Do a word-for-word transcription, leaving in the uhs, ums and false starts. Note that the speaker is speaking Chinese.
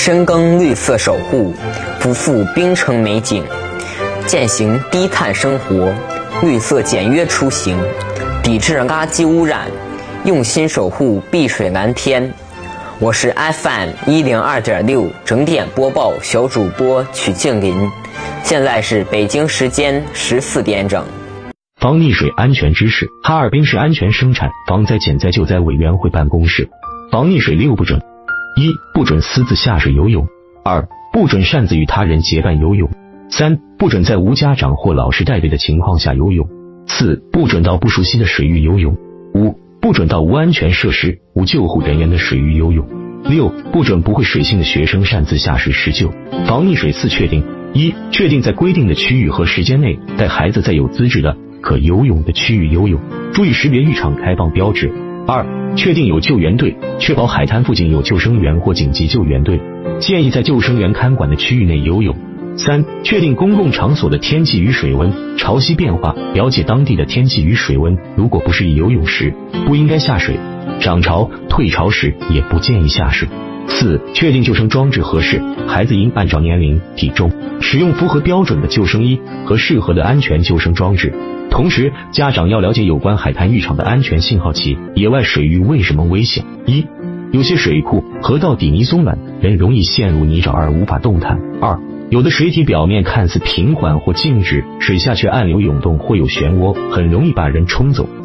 深耕绿色守护，不负冰城美景，践行低碳生活，绿色简约出行，抵制垃圾污染，用心守护碧水蓝天。我是 F M 一零二点六整点播报小主播曲静林，现在是北京时间十四点整。 防溺水安全知识。哈尔滨市安全生产防灾减灾救灾委员会办公室。防溺水六不准：一、不准私自下水游泳；二、不准擅自与他人结伴游泳；三、不准在无家长或老师带队的情况下游泳；四、不准到不熟悉的水域游泳；五、不准到无安全设施、无救护人员的水域游泳；六、不准不会水性的学生擅自下水施救。防溺水四确定：一、确定在规定的区域和时间内带孩子在有资质的可游泳的区域游泳，注意识别浴场开放标志。二、确定有救援队，确保海滩附近有救生员或紧急救援队，建议在救生员看管的区域内游泳。三、确定公共场所的天气与水温，潮汐变化，了解当地的天气与水温，如果不适宜游泳时，不应该下水；涨潮、退潮时也不建议下水。四、确定救生装置合适，孩子应按照年龄、体重使用符合标准的救生衣和适合的安全救生装置。同时，家长要了解有关海滩浴场的安全信号器。野外水域为什么危险？一、有些水库、河道底泥松软，人容易陷入泥沼而无法动弹。二、有的水体表面看似平缓或静止，水下却暗流涌动或有漩涡，很容易把人冲走。